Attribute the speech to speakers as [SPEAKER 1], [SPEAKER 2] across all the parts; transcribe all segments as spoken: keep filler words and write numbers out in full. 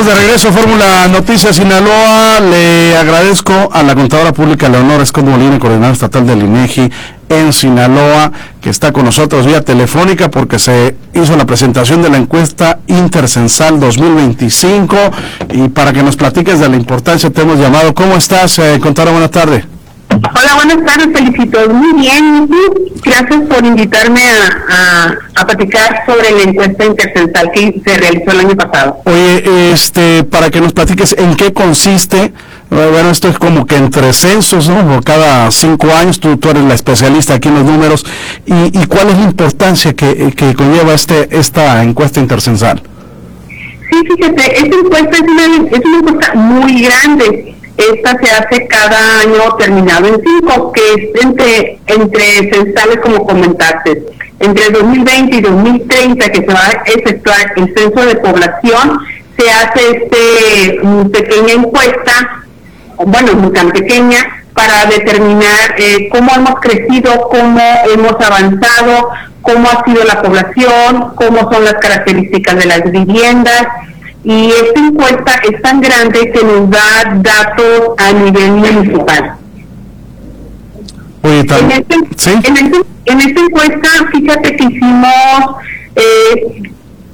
[SPEAKER 1] Estamos de regreso a Fórmula Noticias Sinaloa. Le agradezco a la contadora pública Leonora Escondo Molina, coordinadora estatal del INEGI en Sinaloa, que está con nosotros vía telefónica porque se hizo la presentación de la encuesta Intercensal dos mil veinticinco, y para que nos platiques de la importancia te hemos llamado. ¿Cómo estás, eh, contadora? Buenas tardes.
[SPEAKER 2] Hola, buenas tardes, felicito. Muy bien, gracias por invitarme a, a, a platicar sobre la encuesta intercensal que se realizó el año pasado.
[SPEAKER 1] Oye, este, para que nos platiques en qué consiste. Bueno, esto es como que entre censos, ¿no? Por cada cinco años, tú, tú eres la especialista aquí en los números, y, y cuál es la importancia que, que conlleva este esta encuesta intercensal.
[SPEAKER 2] Sí, fíjate, esta encuesta es una, es una encuesta muy grande. Esta se hace cada año terminado en cinco, que es entre, entre censales, como comentaste. Entre dos mil veinte y dos mil treinta, que se va a efectuar el censo de población, se hace este um, pequeña encuesta, bueno, muy tan pequeña, para determinar eh, cómo hemos crecido, cómo hemos avanzado, cómo ha sido la población, cómo son las características de las viviendas. Y esta encuesta es tan grande que nos da datos a nivel municipal.
[SPEAKER 1] Oye,
[SPEAKER 2] en, este,
[SPEAKER 1] ¿sí?
[SPEAKER 2] en, este, en esta encuesta, fíjate que hicimos eh,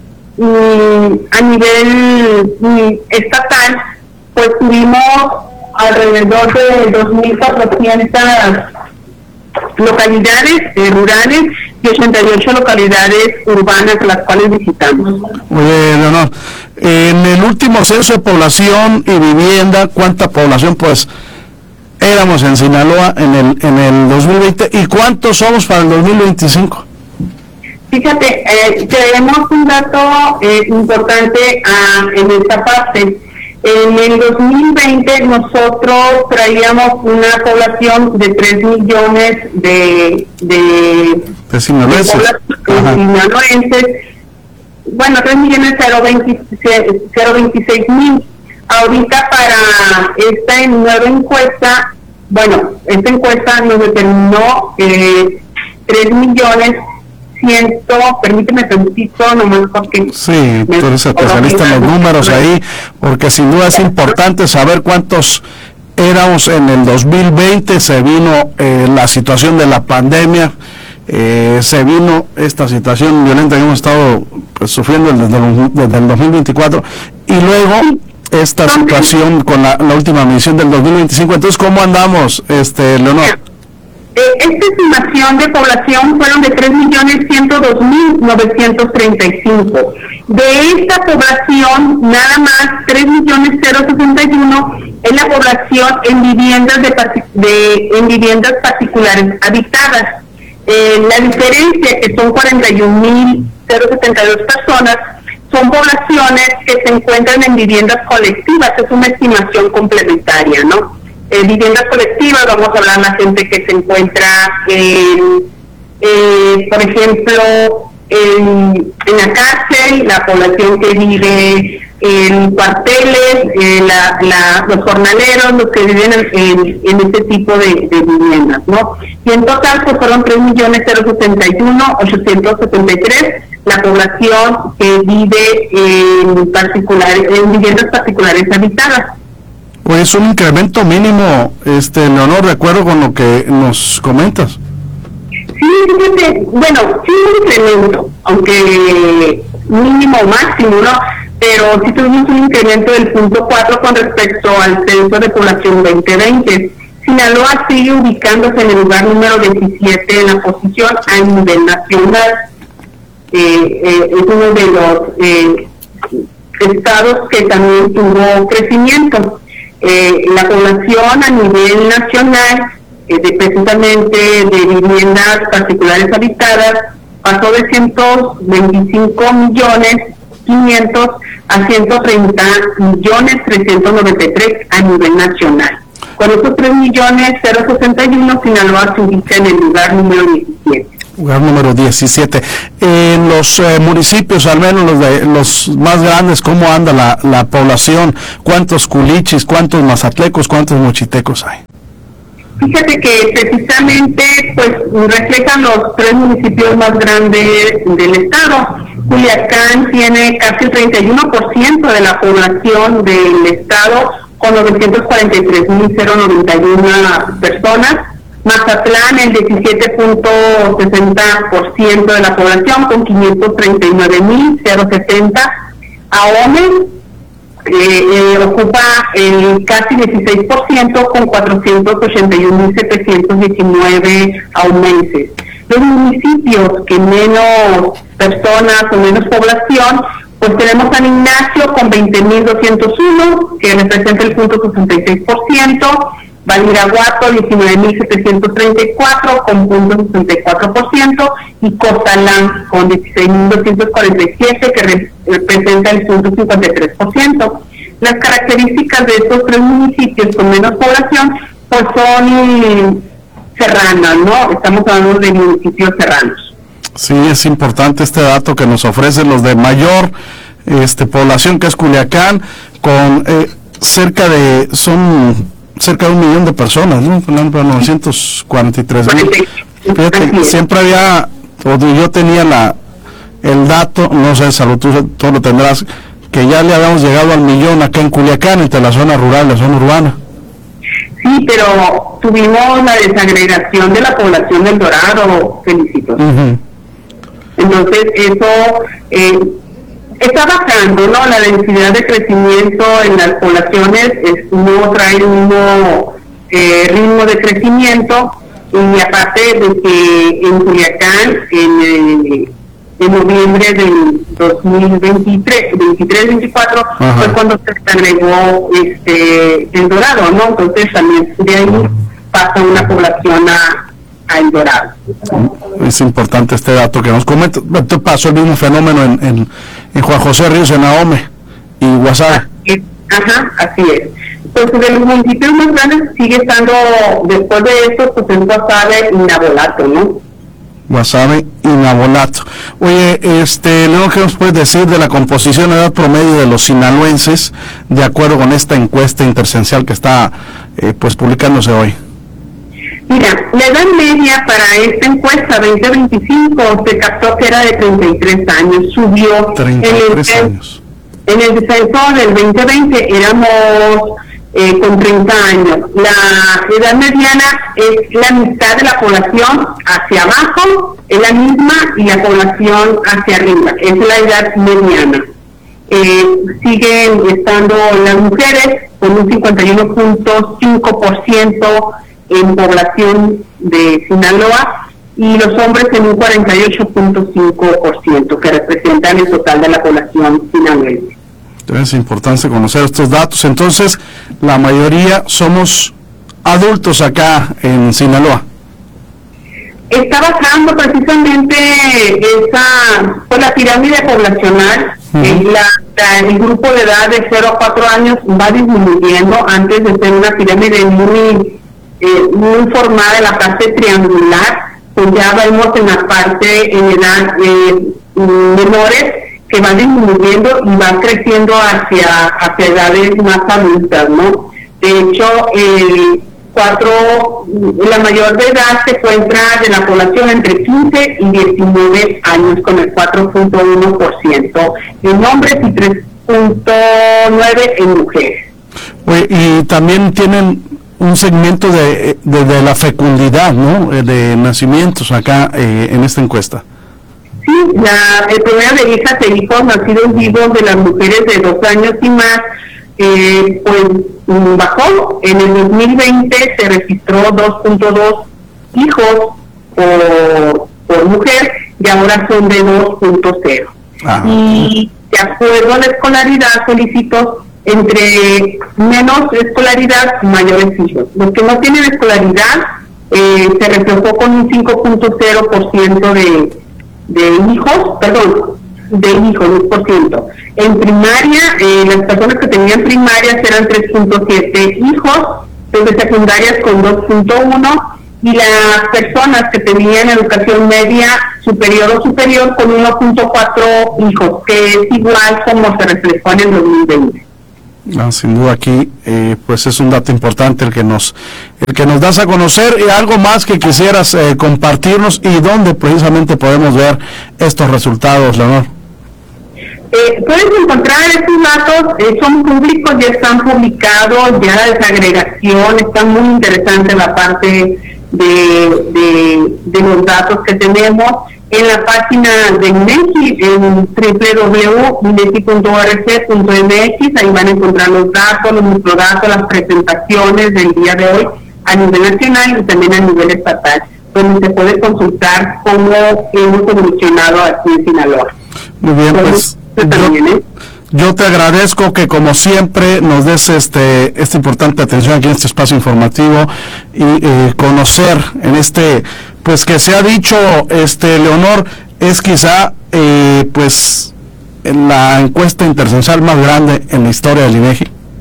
[SPEAKER 2] a nivel estatal, pues tuvimos alrededor de dos mil cuatrocientas localidades eh, rurales y ochenta y ocho localidades urbanas, las cuales visitamos.
[SPEAKER 1] Oye, Leonor, en el último censo de población y vivienda, ¿cuánta población pues éramos en Sinaloa en el en el dos mil veinte y cuántos somos para el dos mil veinticinco?
[SPEAKER 2] Fíjate, eh, tenemos un dato eh, importante ah, en esta parte. En el dos mil veinte nosotros traíamos una población de tres millones de de,
[SPEAKER 1] de sinaloenses.
[SPEAKER 2] De de sinaloenses. Bueno, tres millones cero veintiséis mil. Ahorita para esta nueva encuesta, bueno, esta encuesta nos determinó eh, tres millones ciento, permíteme tantito, nomás porque...
[SPEAKER 1] Sí, tú eres especialista en los números ahí, porque sin duda es importante saber cuántos éramos en el dos mil veinte, se vino eh, la situación de la pandemia, eh, se vino esta situación violenta que hemos estado pues, sufriendo desde el, desde el dos mil veinticuatro, y luego esta situación con la, la última medición del dos mil veinticinco. Entonces, ¿cómo andamos, este Leonor?
[SPEAKER 2] Esta estimación de población fueron de tres millones ciento dos mil novecientos treinta y cinco. De esta población, nada más tres millones sesenta y uno es la población en viviendas de, de en viviendas particulares habitadas. Eh, la diferencia, que son cuarenta y un mil setenta y dos personas, son poblaciones que se encuentran en viviendas colectivas. Es una estimación complementaria, ¿no? Eh, viviendas colectivas, vamos a hablar de la gente que se encuentra en, eh, por ejemplo, en, en la cárcel, la población que vive en cuarteles, eh, la, la, los jornaleros, los que viven en, en, en este tipo de, de viviendas, ¿no? Y en total pues fueron tres millones setenta y uno mil ochocientos setenta y tres la población que vive en, particular, en viviendas particulares habitadas.
[SPEAKER 1] Pues es un incremento mínimo, este Leonor, de acuerdo con lo que nos comentas.
[SPEAKER 2] Sí, fíjate, bueno, sí un incremento, aunque mínimo o máximo, ¿no? Pero sí tuvimos un incremento del punto cuatro con respecto al censo de población veinte veinte. Sinaloa sigue ubicándose en el lugar número diecisiete en la posición a nivel nacional. Eh, eh, es uno de los eh, estados que también tuvo crecimiento. Eh, la población a nivel nacional, eh, de, precisamente de viviendas particulares habitadas, pasó de ciento veinticinco millones quinientos a ciento treinta millones trescientos noventa y tres a nivel nacional. Con esos tres millones sesenta y uno, Sinaloa se ubica en el lugar número diecisiete.
[SPEAKER 1] Lugar número diecisiete. En los eh, municipios, al menos los de los más grandes, ¿cómo anda la, la población? ¿Cuántos culichis, cuántos mazatlecos, cuántos mochitecos hay?
[SPEAKER 2] Fíjate que precisamente pues reflejan los tres municipios más grandes del estado. Culiacán tiene casi el treinta y uno por ciento de la población del estado, con novecientos cuarenta y tres mil noventa y una personas. Mazatlán, el diecisiete punto sesenta por ciento de la población, con quinientos treinta y nueve mil setenta. Ahome eh, eh, ocupa el casi dieciséis por ciento, con cuatrocientos ochenta y un mil setecientos diecinueve aumenses. Los municipios que menos personas o menos población, pues tenemos San Ignacio con veinte mil doscientos uno, que representa el punto sesenta y seis por ciento, Badiraguato diecinueve mil setecientos treinta y cuatro con punto sesenta y cuatro por ciento, y Cozalán con dieciséis mil doscientos cuarenta y siete, que re representa el punto cincuenta y tres por ciento. Las características de estos tres municipios con menos población pues son serranas, ¿no? Estamos hablando de municipios serranos.
[SPEAKER 1] Sí, es importante este dato que nos ofrecen los de mayor este, población, que es Culiacán, con eh, cerca de, son cerca de un millón de personas, ¿no? novecientos cuarenta y tres mil. Fíjate, siempre había, o yo tenía la el dato, no sé, Salud, tú, tú lo tendrás, que ya le habíamos llegado al millón acá en Culiacán, entre la zona rural y la zona urbana.
[SPEAKER 2] Sí, pero tuvimos la desagregación de la población del Dorado, felicito. Uh-huh. Entonces, eso eh, está bajando, ¿no? La densidad de crecimiento en las poblaciones es, no trae el mismo eh, ritmo de crecimiento, y aparte de que en Culiacán, en, eh, en noviembre del dos mil veintitrés veinticuatro, fue cuando se agregó este, el Dorado, ¿no? Entonces también de ahí pasa una población a a El Dorado.
[SPEAKER 1] Es importante este dato que nos comenta. Pasó el mismo fenómeno en, en, en Juan José Ríos, en Ahome y Guasave.
[SPEAKER 2] Ajá, así es. Entonces, de los municipios más grandes sigue estando, después de esto, pues en Guasave y Nabolato, ¿no?
[SPEAKER 1] Guasave y Nabolato. Oye, este, luego, ¿qué nos puedes decir de la composición de edad promedio de los sinaloenses, de acuerdo con esta encuesta intercencial que está eh, pues publicándose hoy?
[SPEAKER 2] Mira, la edad media para esta encuesta veinte veinticinco se captó que era de treinta y tres años, subió.
[SPEAKER 1] treinta y tres
[SPEAKER 2] en el,
[SPEAKER 1] años.
[SPEAKER 2] En el censo del veinte veinte éramos eh, con treinta años. La edad mediana es la mitad de la población hacia abajo, es la misma, y la población hacia arriba, es la edad mediana. Eh, siguen estando las mujeres con un cincuenta y uno punto cinco por ciento en población de Sinaloa, y los hombres en un cuarenta y ocho punto cinco por ciento, que representan el total de la población sinaloense.
[SPEAKER 1] Es importante conocer estos datos. Entonces, la mayoría somos adultos acá en Sinaloa.
[SPEAKER 2] Está bajando precisamente esa, pues, la pirámide poblacional. Uh-huh. eh, la, la, el grupo de edad de cero a cuatro años va disminuyendo, antes de ser una pirámide muy Eh, muy formada en la parte triangular, pues ya vemos en la parte en edad eh, menores que van disminuyendo y van creciendo hacia, hacia edades más adultas, ¿no? De hecho, el cuatro, la mayor de edad se encuentra de la población entre quince y diecinueve años, con el cuatro punto uno por ciento en hombres y tres punto nueve por ciento en mujeres.
[SPEAKER 1] Oye, y también tienen un segmento de, de, de la fecundidad, ¿no? De nacimientos acá eh, en esta encuesta.
[SPEAKER 2] Sí, la, el promedio de hijas e hijos nacidos vivos de las mujeres de dos años y más, eh, pues bajó. En el dos mil veinte se registró dos punto dos hijos por, por mujer, y ahora son de dos punto cero. Ah. Y de acuerdo a la escolaridad, solicito entre menos escolaridad, mayores hijos. Los que no tienen escolaridad eh, se reflejó con un cinco punto cero por ciento de, de hijos, perdón, de hijos, diez por ciento. En primaria, eh, las personas que tenían primarias eran tres punto siete hijos, los de secundarias con dos punto uno, y las personas que tenían educación media superior o superior con uno punto cuatro hijos, que es igual como se reflejó en el dos mil veinte.
[SPEAKER 1] No, sin duda aquí, eh, pues es un dato importante el que nos, el que nos das a conocer. Y algo más que quisieras eh, compartirnos y dónde precisamente podemos ver estos resultados, Leonor.
[SPEAKER 2] Eh, puedes encontrar estos datos, eh, son públicos, ya están publicados, ya la desagregación, está muy interesante la parte de, de, de los datos que tenemos en la página de INEGI, en doble u doble u doble u punto inegi punto org punto m x. Ahí van a encontrar los datos, los microdatos, las presentaciones del día de hoy a nivel nacional y también a nivel estatal, donde se puede consultar cómo hemos evolucionado aquí en Sinaloa.
[SPEAKER 1] Muy bien, pues
[SPEAKER 2] también, ¿eh?
[SPEAKER 1] Yo te agradezco que como siempre nos des este esta importante atención aquí en este espacio informativo y eh, conocer en este, pues que se ha dicho, este Leonor, es quizá eh, pues la encuesta intercensal más grande en la historia del INEGI.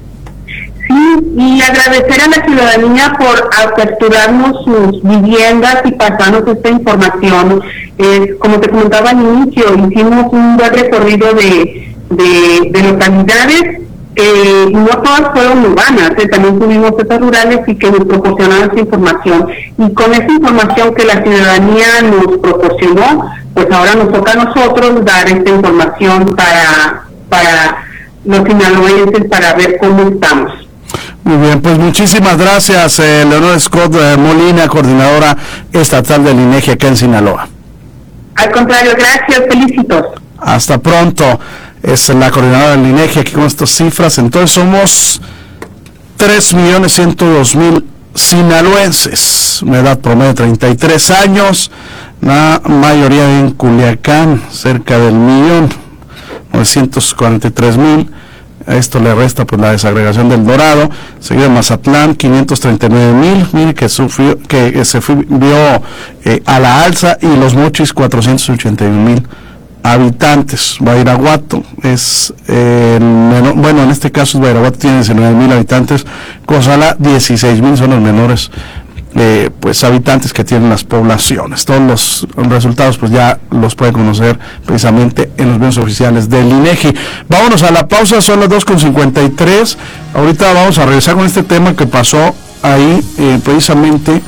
[SPEAKER 2] Sí, y agradecer a la ciudadanía por aperturarnos sus viviendas y pasarnos esta información. Eh, como te comentaba al inicio, hicimos un buen recorrido de De, de localidades, eh, no todas fueron urbanas, eh, también tuvimos zonas rurales y que nos proporcionaron esa información. Y con esa información que la ciudadanía nos proporcionó, pues ahora nos toca a nosotros dar esta información para, para los sinaloenses, para ver cómo estamos.
[SPEAKER 1] Muy bien, pues muchísimas gracias, eh, Leonor Scott eh, Molina, coordinadora estatal del INEGI acá en Sinaloa.
[SPEAKER 2] Al contrario, gracias, felicitos.
[SPEAKER 1] Hasta pronto. Es la coordinadora del INEGI aquí con estas cifras. Entonces somos tres millones ciento dos mil sinaloenses, una edad promedio de treinta y tres años, la mayoría en Culiacán, cerca del millón, novecientos cuarenta y tres mil. A esto le resta pues la desagregación del Dorado, seguido de Mazatlán, quinientos treinta y nueve mil, mire que sufrió, que se fue, vio eh, a la alza, y Los Mochis, cuatrocientos ochenta y un mil habitantes. Badiraguato es eh, el menor, bueno, en este caso Badiraguato tiene diecinueve mil habitantes, Cozalá dieciséis mil, son los menores eh, pues habitantes que tienen las poblaciones. Todos los resultados pues ya los puede conocer precisamente en los medios oficiales del INEGI. Vámonos a la pausa, son las dos con cincuenta y tres. Ahorita vamos a regresar con este tema que pasó ahí eh, precisamente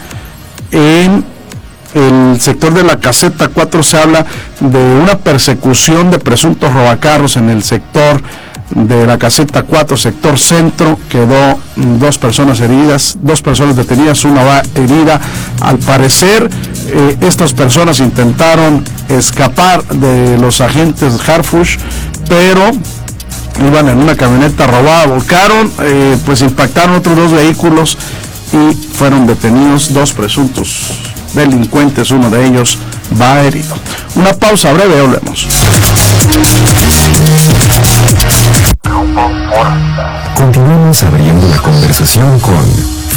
[SPEAKER 1] en el sector de la caseta cuatro. Se habla de una persecución de presuntos robacarros en el sector de la caseta cuatro, sector centro. Quedó dos personas heridas, dos personas detenidas, una va herida. Al parecer, eh, estas personas intentaron escapar de los agentes Harfush, pero iban en una camioneta robada, volcaron, eh, pues impactaron otros dos vehículos y fueron detenidos dos presuntos delincuentes, uno de ellos va herido. Una pausa breve, volvemos.
[SPEAKER 3] Continuamos abriendo la conversación con